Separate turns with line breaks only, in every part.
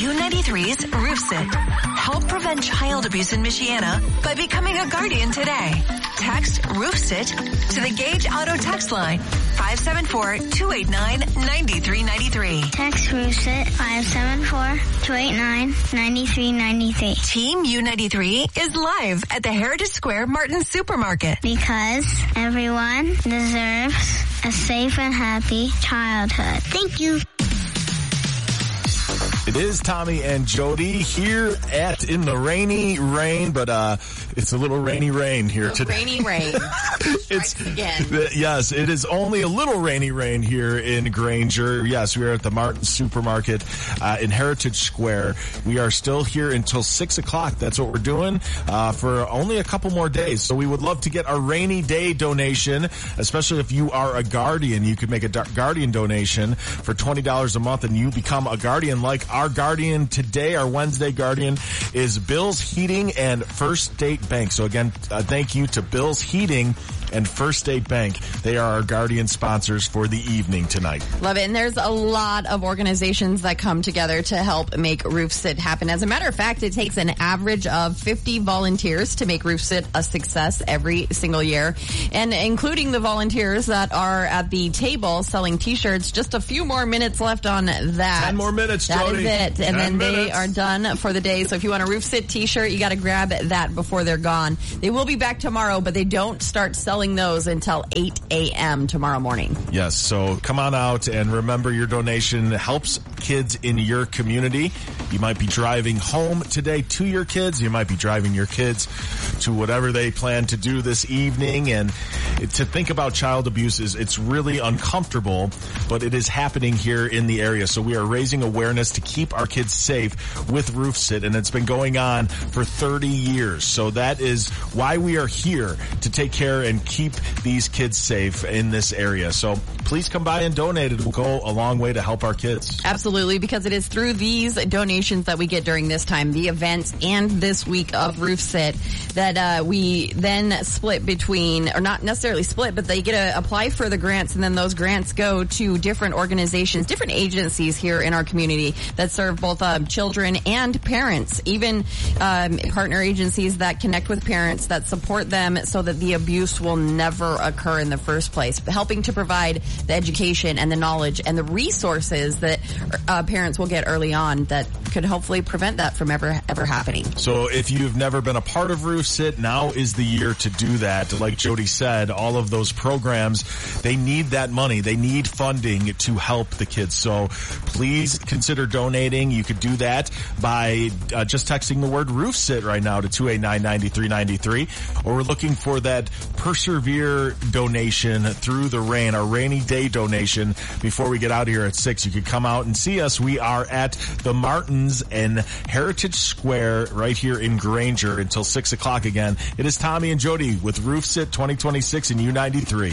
U93's Roof Sit. Help prevent child abuse in Michiana by becoming a guardian today. Text Roof Sit to the Gage Auto text line 574-289-9393.
Text Roof Sit 574-289-9393.
Team U93 is live at the Heritage Square Martin Supermarket.
Because everyone deserves a safe and happy childhood. Thank you.
It is Tommy and Jody here in the rainy rain, but it's a little rainy rain here today.
Rainy rain.
Yes, it is only a little rainy rain here in Granger. Yes, we are at the Martin Supermarket in Heritage Square. We are still here until 6 o'clock. That's what we're doing for only a couple more days. So we would love to get a rainy day donation, especially if you are a guardian. You could make a guardian donation for $20 a month, and you become a guardian like our guardian today. Our Wednesday guardian is Bill's Heating and First State Bank. So again, thank you to Bill's Heating and First State Bank. They are our guardian sponsors for the evening tonight.
Love it. And there's a lot of organizations that come together to help make Roof Sit happen. As a matter of fact, it takes an average of 50 volunteers to make Roof Sit a success every single year. And including the volunteers that are at the table selling T-shirts, just a few more minutes left on that.
10 more minutes, Jody.
That is it. And then they are done for the day. So if you want a Roof Sit T-shirt, you got to grab that before they're gone. They will be back tomorrow, but they don't start selling those until 8 a.m. tomorrow morning.
Yes, so come on out and remember your donation helps kids in your community. You might be driving home today to your kids. You might be driving your kids to whatever they plan to do this evening. And to think about child abuse it's really uncomfortable, but it is happening here in the area. So we are raising awareness to keep our kids safe with Roof Sit, and it's been going on for 30 years. So that is why we are here, to take care and keep these kids safe in this area. So please come by and donate. It will go a long way to help our kids.
Absolutely, because it is through these donations that we get during this time, the events and this week of Roof Sit, that we then split between, or not necessarily split, but they get to apply for the grants, and then those grants go to different organizations, different agencies here in our community that serve both children and parents, even partner agencies that connect with parents, that support them so that the abuse will never occur in the first place, helping to provide the education and the knowledge and the resources that parents will get early on that could hopefully prevent that from ever happening.
So if you've never been a part of Roof Sit, now is the year to do that. Like Jody said, all of those programs, they need that money. They need funding to help the kids. So please consider donating. You could do that by just texting the word Roof Sit right now to 289-9393, or we're looking for that Persevere donation through the rain, our rainy day donation. Before we get out of here at 6, you could come out and see us. We are at the Martins in Heritage Square right here in Granger until 6 o'clock again. It is Tommy and Jody with Roof Sit 2026 and U93.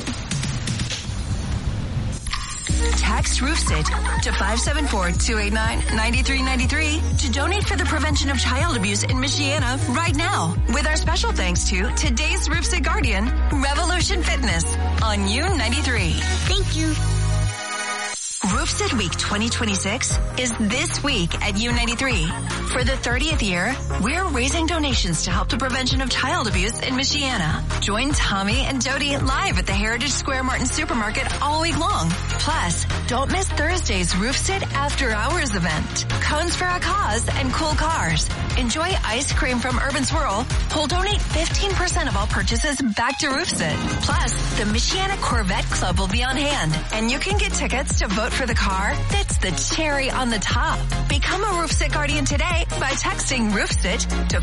Text Roof Sit to 574-289-9393 to donate for the prevention of child abuse in Michiana right now. With our special thanks to today's Roof Sit guardian, Revolution Fitness on U93.
Thank you.
Roof Sit Week 2026 is this week at U93. For the 30th year, we're raising donations to help the prevention of child abuse in Michiana. Join Tommy and Jody live at the Heritage Square Martin Supermarket all week long. Plus, don't miss Thursday's Roof Sit After Hours event. Cones for a Cause and cool cars. Enjoy ice cream from Urban Swirl. We'll donate 15% of all purchases back to Roof Sit. Plus, the Michiana Corvette Club will be on hand, and you can get tickets to vote for the car that's the cherry on the top. Become a Roof Sit guardian today by texting Roof Sit to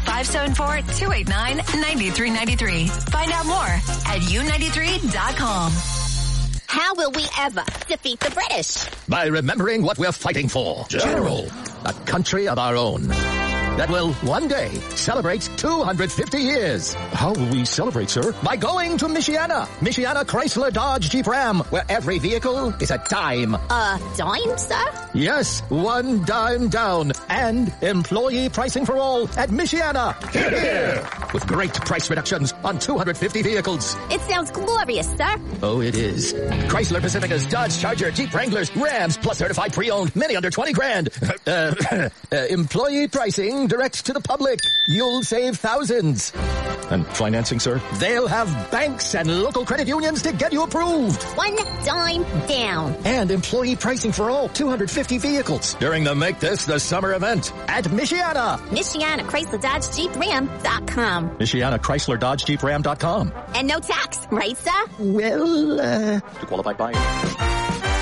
574-289-9393. Find out more at u93.com.
How will we ever defeat the British?
By remembering what we're fighting for. General. A country of our own that will one day celebrate 250 years.
How will we celebrate, sir?
By going to Michiana. Michiana Chrysler Dodge Jeep Ram, where every vehicle is a dime.
A dime, sir?
Yes, one dime down. And employee pricing for all at Michiana. Here! With great price reductions on 250 vehicles.
It sounds glorious, sir.
Oh, it is. Chrysler Pacificas, Dodge Charger, Jeep Wranglers, Rams, plus certified pre-owned, many under 20 grand. Employee pricing direct to the public. You'll save thousands. And financing, sir? They'll have banks and local credit unions to get you approved.
One dime down.
And employee pricing for all 250 vehicles during the Make This the Summer event at Michiana.
Michiana Chrysler Dodge Jeep Ram.com.
Michiana Chrysler Dodge Jeep Ram.com.
And no tax, right, sir?
Well, to qualified buyer.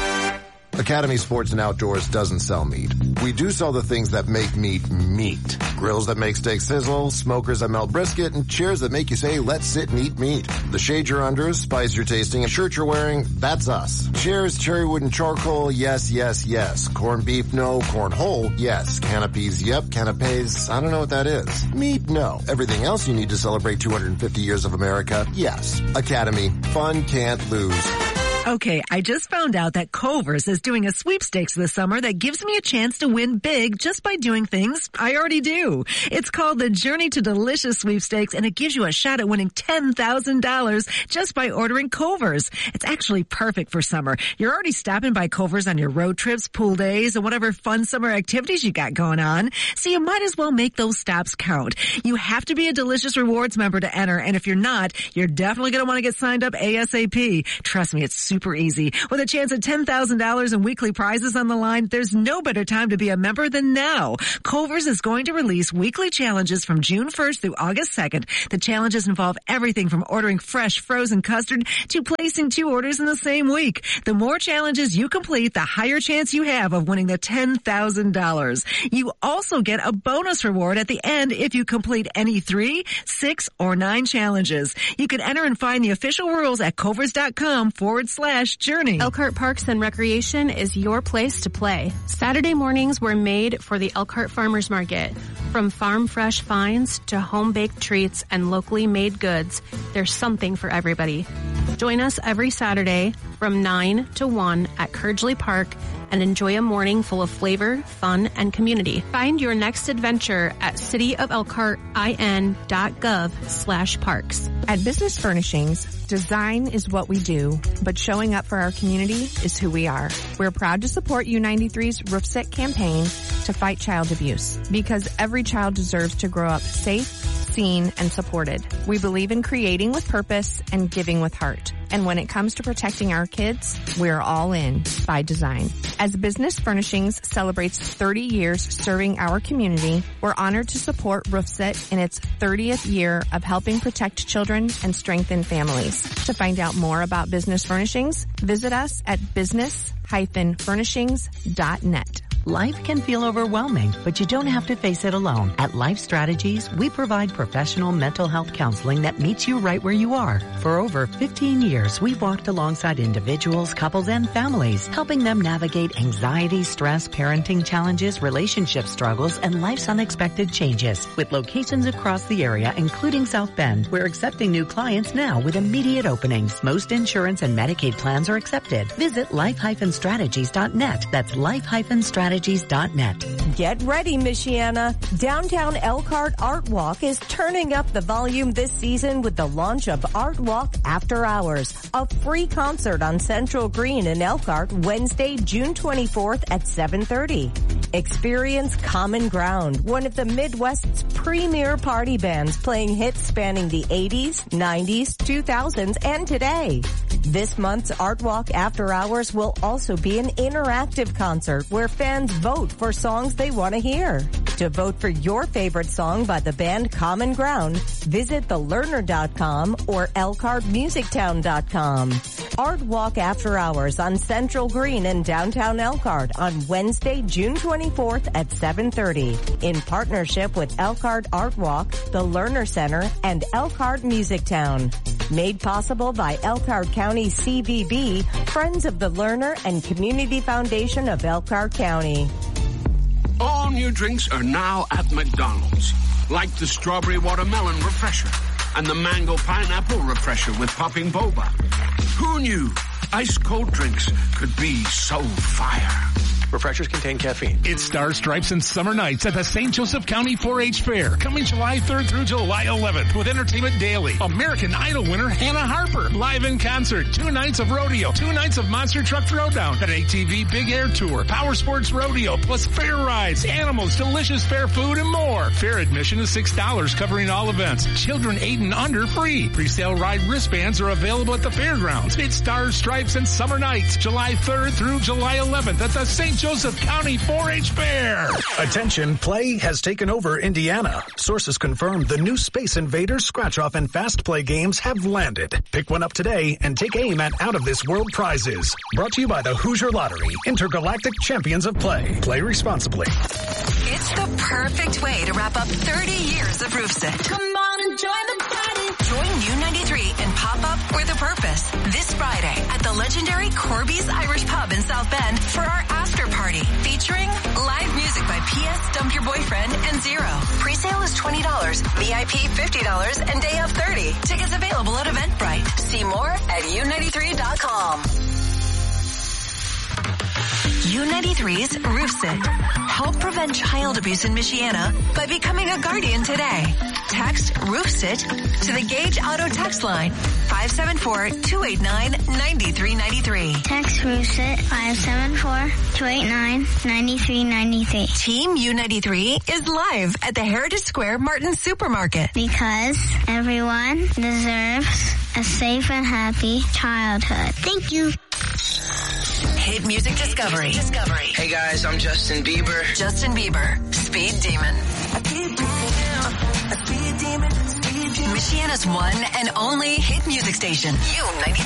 Academy Sports and Outdoors doesn't sell meat. We do sell the things that make meat meat. Grills that make steak sizzle, smokers that melt brisket, and chairs that make you say, let's sit and eat meat. The shade you're under, spice you're tasting, and shirt you're wearing, that's us. Chairs, cherry wood, and charcoal, yes, yes, yes. Corned beef, no. Corn whole, yes. Canopies, yep. Canapes, I don't know what that is. Meat, no. Everything else you need to celebrate 250 years of America, yes. Academy, fun can't lose.
Okay, I just found out that Culver's is doing a sweepstakes this summer that gives me a chance to win big just by doing things I already do. It's called the Journey to Delicious Sweepstakes, and it gives you a shot at winning $10,000 just by ordering Culver's. It's actually perfect for summer. You're already stopping by Culver's on your road trips, pool days, and whatever fun summer activities you got going on. So you might as well make those stops count. You have to be a Delicious Rewards member to enter, and if you're not, you're definitely going to want to get signed up ASAP. Trust me, it's super easy. With a chance at $10,000 in weekly prizes on the line, there's no better time to be a member than now. Culver's is going to release weekly challenges from June 1st through August 2nd. The challenges involve everything from ordering fresh frozen custard to placing 2 orders in the same week. The more challenges you complete, the higher chance you have of winning the $10,000. You also get a bonus reward at the end if you complete any 3, 6, or 9 challenges. You can enter and find the official rules at culvers.com/journey.
Elkhart Parks and Recreation is your place to play. Saturday mornings were made for the Elkhart Farmers Market. From farm fresh finds to home baked treats and locally made goods, there's something for everybody. Join us every Saturday from 9 to 1 at Curgeley Park and enjoy a morning full of flavor, fun, and community. Find your next adventure at cityofelkhartin.gov/parks.
At Business Furnishings, design is what we do, but showing up for our community is who we are. We're proud to support U93's Roof Set campaign to fight child abuse, because every child deserves to grow up safe, seen, and supported. We believe in creating with purpose and giving with heart. And when it comes to protecting our kids, we're all in by design. As Business Furnishings celebrates 30 years serving our community, we're honored to support Roofset in its 30th year of helping protect children and strengthen families. To find out more about Business Furnishings, visit us at business-furnishings.net.
Life can feel overwhelming, but you don't have to face it alone. At Life Strategies, we provide professional mental health counseling that meets you right where you are. For over 15 years, we've walked alongside individuals, couples, and families, helping them navigate anxiety, stress, parenting challenges, relationship struggles, and life's unexpected changes. With locations across the area, including South Bend, we're accepting new clients now with immediate openings. Most insurance and Medicaid plans are accepted. Visit life-strategies.net. That's life-strategies.net.
Get ready, Michiana. Downtown Elkhart Art Walk is turning up the volume this season with the launch of Art Walk After Hours, a free concert on Central Green in Elkhart Wednesday, June 24th at 7:30. Experience Common Ground, one of the Midwest's premier party bands playing hits spanning the 80s, 90s, 2000s, and today. This month's Art Walk After Hours will also be an interactive concert where fans vote for songs they want to hear. To vote for your favorite song by the band Common Ground, visit thelearner.com or elkhartmusictown.com. Art Walk After Hours on Central Green in downtown Elkhart on Wednesday, June 24th at 7:30 in partnership with Elkhart Art Walk, the Lerner Center, and Elkhart Music Town. Made possible by Elkhart County CVB, Friends of the Lerner, and Community Foundation of Elkhart County.
All new drinks are now at McDonald's, like the Strawberry Watermelon Refresher and the Mango Pineapple Refresher with popping boba. Who knew ice-cold drinks could be so fire?
Refreshers contain caffeine.
It's Star Stripes and Summer Nights at the St. Joseph County 4-H Fair, coming July 3rd through July 11th with Entertainment Daily. American Idol winner Hannah Harper, live in concert, 2 nights of rodeo, 2 nights of Monster Truck Throwdown, an ATV Big Air Tour, Power Sports Rodeo, plus fair rides, animals, delicious fair food, and more. Fair admission is $6, covering all events. Children 8 and under free. Pre-sale ride wristbands are available at the fairgrounds. It's Stars, Stripes, and Summer Nights, July 3rd through July 11th at the St. Joseph County 4-H Fair.
Attention, play has taken over Indiana. Sources confirm the new Space Invaders, Scratch-Off, and Fast Play games have landed. Pick one up today and take aim at out-of-this-world prizes. Brought to you by the Hoosier Lottery, Intergalactic Champions of Play. Play responsibly.
It's the perfect way to wrap up 30 years of Roof Sit. Come on and join the party. Join U93 and Pop-Up with a Purpose this Friday at the legendary Corby's Irish Pub in South Bend for our after party featuring live music by P.S. Dump Your Boyfriend and Zero. Pre-sale is $20, VIP $50, and day of $30. Tickets available at Eventbrite. See more at U93.com. U93's Roof Sit. Help prevent child abuse in Michiana by becoming a guardian today. Text Roof Sit to the Gage Auto text line 574-289-9393.
Text Roof Sit 574-289-9393.
Team U93 is live at the Heritage Square Martin Supermarket.
Because everyone deserves a safe and happy childhood. Thank you.
Hit Music Discovery.
Hey guys, I'm Justin Bieber.
Justin Bieber, Speed Demon. Michiana's one and only hit music station, U93.